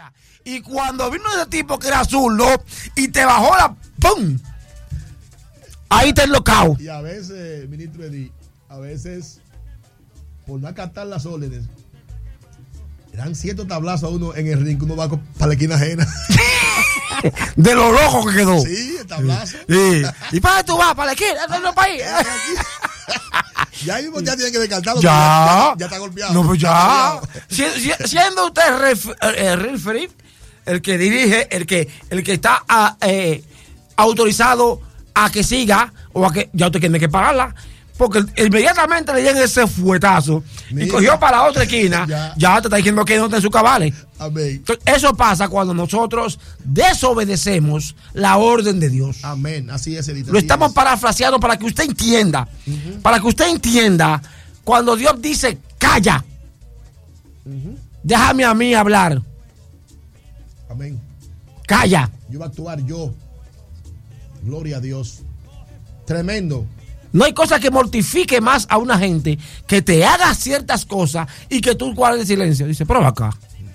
Y cuando vino ese tipo que era zurdo y te bajó la ¡pum! Ahí te enlocado. Y a veces, ministro Eddy, a veces, por no acatar las órdenes, dan ciertos tablazos a uno en el ring que uno va para la esquina ajena. De lo loco que quedó. Sí, el tablazo. Sí. ¿Y para dónde tú vas? ¿Para la esquina? ¿Para para ahí? Ya mismo ya tienen que descartarlo. Ya está golpeado. No, pues ya. Siendo usted referee, el que dirige, el que está autorizado a que siga o a que ya usted tiene que pararla. Porque inmediatamente le dieron ese fuetazo. Mira, y cogió para la otra esquina. Ya te está diciendo que no está en sus cabales. Amén. Entonces, eso pasa cuando nosotros desobedecemos la orden de Dios. Amén. Así es, Edith. Lo estamos parafraseando para que usted entienda. Para que usted entienda cuando Dios dice calla. Déjame a mí hablar. Amén. Calla. Yo voy a actuar yo. Gloria a Dios. Tremendo. No hay cosa que mortifique más a una gente que te haga ciertas cosas y que tú guardes silencio. Dice, pero acá.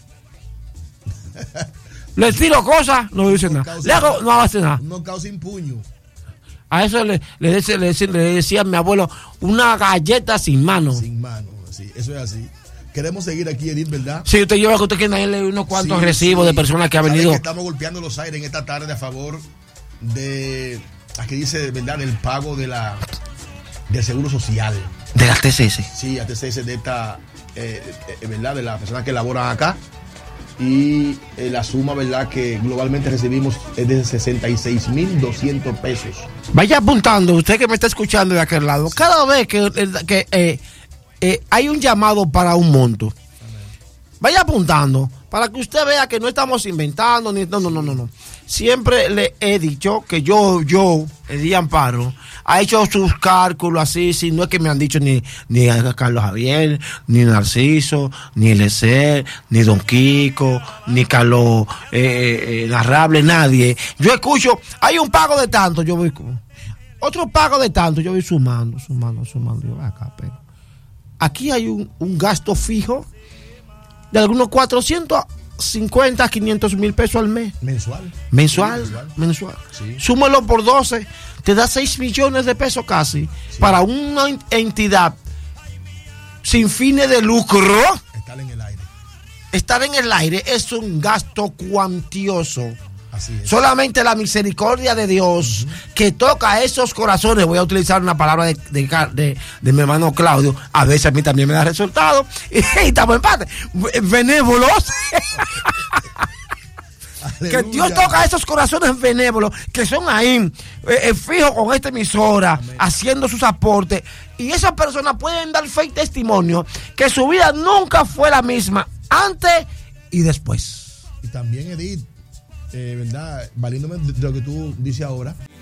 Le tiro cosas, no dice nada. Le hago, no hace nada. No causa impuño. A eso le decía a mi abuelo, una galleta sin mano. Sin mano, sí, eso es así. Queremos seguir aquí, Edith, ¿verdad? Sí, usted lleva que usted quiere darle unos cuantos recibos de personas que han venido. Que estamos golpeando los aires en esta tarde a favor de, aquí dice, ¿verdad?, del pago del seguro social. De la TCS. Sí, la TCS de esta, ¿verdad?, de las personas que laboran acá. Y la suma, ¿verdad?, que globalmente recibimos es de 66,200 pesos. Vaya apuntando, usted que me está escuchando de aquel lado, cada vez que hay un llamado para un monto, vaya apuntando para que usted vea que no estamos inventando ni no. Siempre le he dicho que yo, Eddy Amparo, ha hecho sus cálculos así, si no es que me han dicho ni a Carlos Javier, ni Narciso, ni Eliezer, ni Don Kiko, ni Carlos Narrable, nadie. Yo escucho, hay un pago de tanto, yo voy, otro pago de tanto, yo voy sumando. Yo, acá, pero aquí hay un gasto fijo de algunos 450 a 500 mil pesos al mes. Mensual. Sí. Súmelo por 12, te da 6 millones de pesos casi. Sí. Para una entidad sin fines de lucro. Estar en el aire es un gasto cuantioso. Así es. Solamente la misericordia de Dios que toca esos corazones. Voy a utilizar una palabra de mi hermano Claudio. A veces a mí también me da resultado. Y estamos en empate. Benévolos. Que Dios toca esos corazones benévolos que son ahí fijos con esta emisora. Amén. Haciendo sus aportes. Y esas personas pueden dar fe y testimonio que su vida nunca fue la misma antes y después. Y también, Edith, ¿verdad?, valiéndome de lo que tú dices ahora,